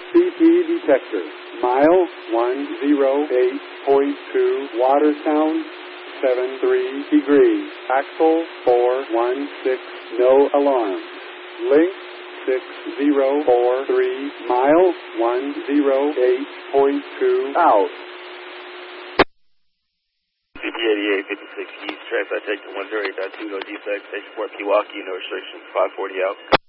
CP detector. Mile 108.2, water sound 73 degrees. Axle 416, no alarm. Link 6043, mile 108.2 out. CP 8856 East, transite take to 108.2, no defects, station port Pewaukee, no restrictions, 540 out.